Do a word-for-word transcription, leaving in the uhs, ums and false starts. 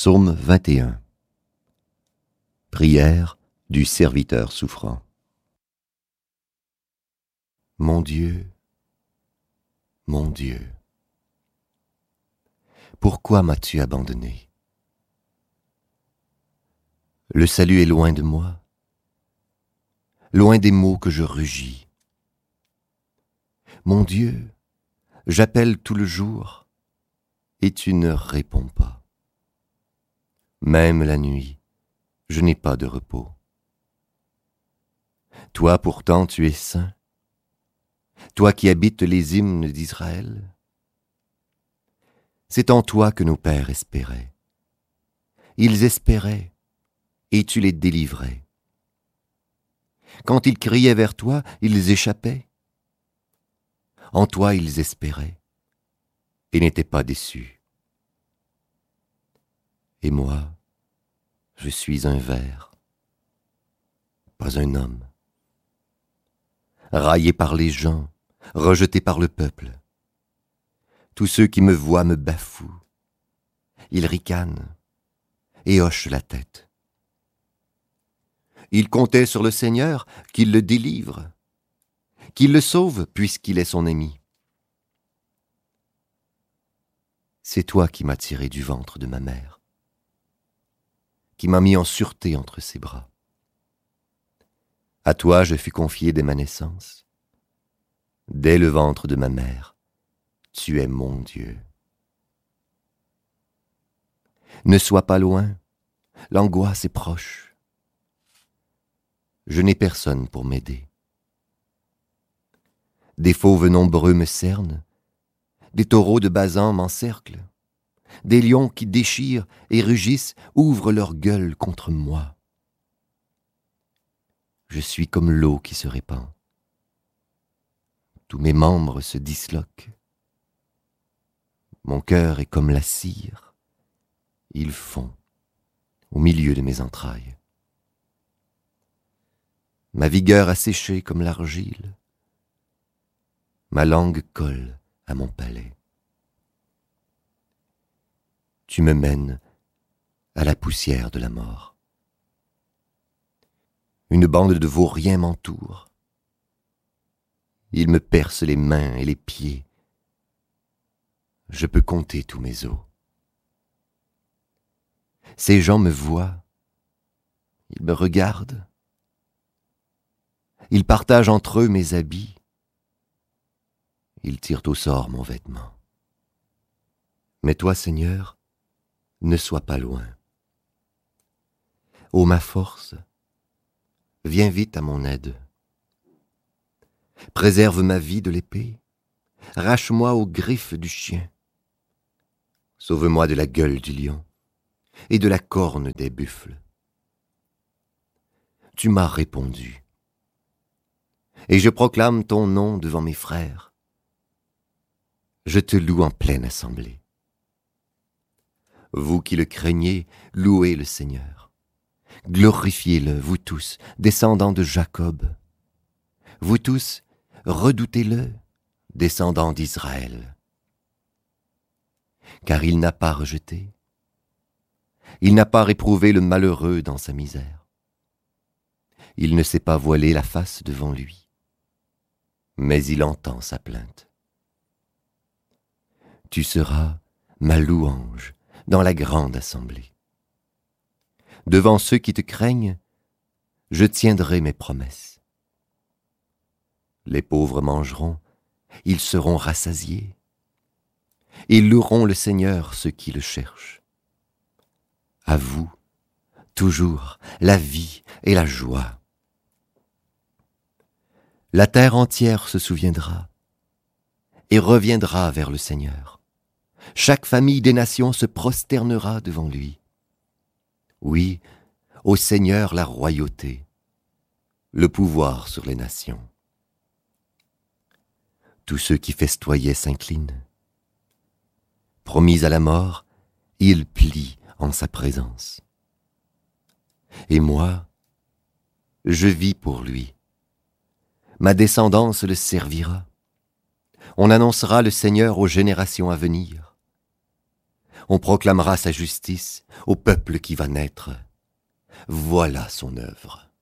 Psaume vingt et un. Prière du serviteur souffrant. Mon Dieu, mon Dieu, pourquoi m'as-tu abandonné? Le salut est loin de moi, loin des mots que je rugis. Mon Dieu, j'appelle tout le jour, et tu ne réponds pas. Même la nuit, je n'ai pas de repos. Toi pourtant tu es saint, toi qui habites les hymnes d'Israël. C'est en toi que nos pères espéraient. Ils espéraient, et tu les délivrais. Quand ils criaient vers toi, ils échappaient. En toi ils espéraient, et n'étaient pas déçus. Et moi, je suis un ver, pas un homme. Raillé par les gens, rejeté par le peuple. Tous ceux qui me voient me bafouent. Ils ricanent et hochent la tête. Ils comptaient sur le Seigneur qu'il le délivre, qu'il le sauve puisqu'il est son ami. C'est toi qui m'as tiré du ventre de ma mère, qui m'as mis en sûreté entre ses bras. À toi je fus confié dès ma naissance. Dès le ventre de ma mère, tu es mon Dieu. Ne sois pas loin, l'angoisse est proche. Je n'ai personne pour m'aider. Des fauves nombreux me cernent, des taureaux de Basan m'encerclent, des lions qui déchirent et rugissent ouvrent leur gueule contre moi. Je suis comme l'eau qui se répand. Tous mes membres se disloquent. Mon cœur est comme la cire. Il fond au milieu de mes entrailles. Ma vigueur a séché comme l'argile. Ma langue colle à mon palais. Tu me mènes à la poussière de la mort. Une bande de vauriens m'entoure. Ils me percent les mains et les pieds. Je peux compter tous mes os. Ces gens me voient. Ils me regardent. Ils partagent entre eux mes habits. Ils tirent au sort mon vêtement. Mais toi, Seigneur, ne sois pas loin. Ô ma force, viens vite à mon aide. Préserve ma vie de l'épée, arrache-moi aux griffes du chien. Sauve-moi de la gueule du lion et de la corne des buffles. Tu m'as répondu, et je proclame ton nom devant mes frères. Je te loue en pleine assemblée. Vous qui le craignez, louez le Seigneur. Glorifiez-le, vous tous, descendants de Jacob. Vous tous, redoutez-le, descendants d'Israël. Car il n'a pas rejeté, il n'a pas réprouvé le malheureux dans sa misère. Il ne s'est pas voilé la face devant lui, mais il entend sa plainte. Tu seras ma louange dans la grande assemblée. Devant ceux qui te craignent, je tiendrai mes promesses. Les pauvres mangeront, ils seront rassasiés. Ils loueront le Seigneur ceux qui le cherchent. À vous, toujours, la vie et la joie. La terre entière se souviendra et reviendra vers le Seigneur. Chaque famille des nations se prosternera devant lui. Oui, au Seigneur la royauté, le pouvoir sur les nations. Tous ceux qui festoyaient s'inclinent. Promis à la mort, il plie en sa présence. Et moi, je vis pour lui. Ma descendance le servira. On annoncera le Seigneur aux générations à venir. On proclamera sa justice au peuple qui va naître. Voilà son œuvre.